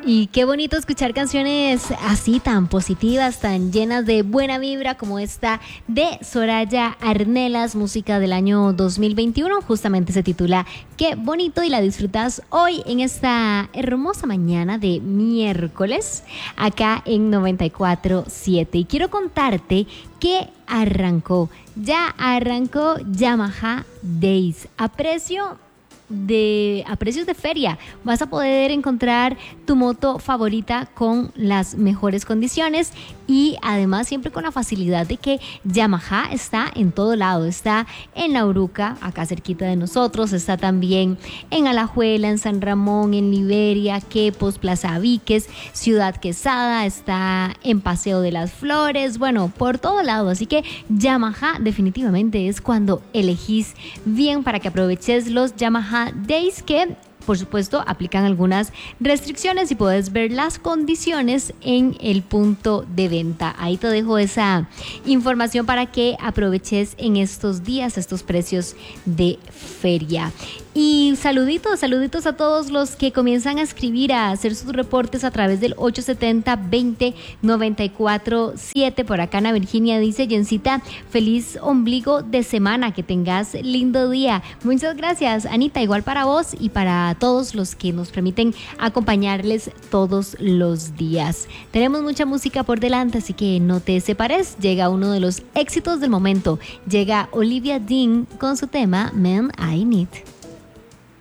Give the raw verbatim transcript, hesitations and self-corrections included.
Y qué bonito escuchar canciones así tan positivas, tan llenas de buena vibra como esta de Soraya Arnelas, música del año dos mil veintiuno. Justamente se titula Qué bonito y la disfrutas hoy en esta hermosa mañana de miércoles acá en noventa y cuatro punto siete. Y quiero contarte que arrancó, ya arrancó Yamaha Days a precio de a precios de feria. Vas a poder encontrar tu moto favorita con las mejores condiciones y además siempre con la facilidad de que Yamaha está en todo lado. Está en La Uruca, acá cerquita de nosotros, está también en Alajuela, en San Ramón, en Liberia, Quepos, Plaza Víquez, Ciudad Quesada, está en Paseo de las Flores, bueno, por todo lado. Así que Yamaha definitivamente es cuando elegís bien para que aproveches los Yamaha Days, que por supuesto aplican algunas restricciones y puedes ver las condiciones en el punto de venta. Ahí te dejo esa información para que aproveches en estos días estos precios de feria. Y saluditos, saluditos a todos los que comienzan a escribir, a hacer sus reportes a través del ocho siete cero, veinte, noventa y cuatro siete. Por acá Ana Virginia dice: Jencita, feliz ombligo de semana, que tengas lindo día. Muchas gracias, Anita, igual para vos y para todos los que nos permiten acompañarles todos los días. Tenemos mucha música por delante, así que no te separes. Llega uno de los éxitos del momento. Llega Olivia Dean con su tema Man I Need.